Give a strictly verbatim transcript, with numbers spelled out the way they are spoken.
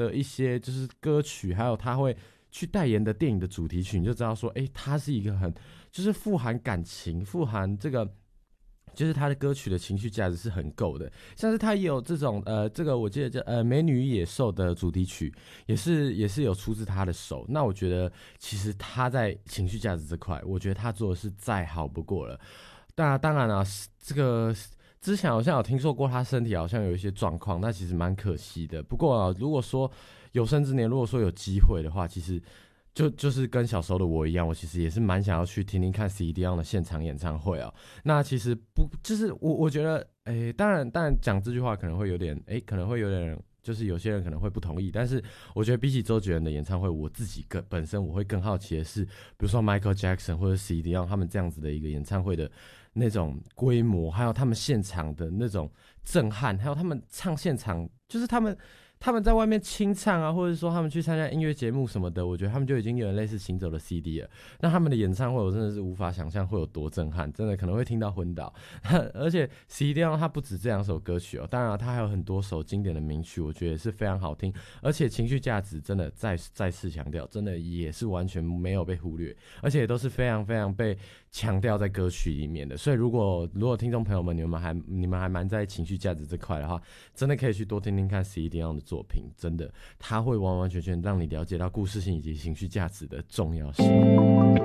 的一些就是歌曲，还有他会去代言的电影的主题曲，你就知道说，哎、欸，他是一个很就是富含感情、富含这个。就是他的歌曲的情绪价值是很够的，像是他也有这种呃，这个我记得叫呃《美女与野兽》的主题曲，也是也是有出自他的手。那我觉得其实他在情绪价值这块，我觉得他做的是再好不过了。当然当然啊，这个之前好像有听说过他身体好像有一些状况，那其实蛮可惜的。不过啊，如果说有生之年，如果说有机会的话，其实。就就是跟小时候的我一样，我其实也是蛮想要去听听看 C D Dion 的现场演唱会啊。那其实不就是我我觉得，诶，当然当然讲这句话可能会有点，诶，可能会有点，就是有些人可能会不同意。但是我觉得比起周杰伦的演唱会，我自己更本身我会更好奇的是，比如说 Michael Jackson 或者 C D Dion 他们这样子的一个演唱会的那种规模，还有他们现场的那种震撼，还有他们唱现场，就是他们。他们在外面清唱啊，或者说他们去参加音乐节目什么的，我觉得他们就已经有点类似行走的 C D 了。那他们的演唱会，我真的是无法想象会有多震撼，真的可能会听到昏倒。而且 C D 他不止这两首歌曲哦，当然他还有很多首经典的名曲，我觉得也是非常好听，而且情绪价值真的再再次强调，真的也是完全没有被忽略，而且也都是非常非常被强调在歌曲里面的。所以如果如果听众朋友们你们还你们还蛮在情绪价值这块的话，真的可以去多听听看 C D 的作品，真的，它会完完全全让你了解到故事性以及情绪价值的重要性。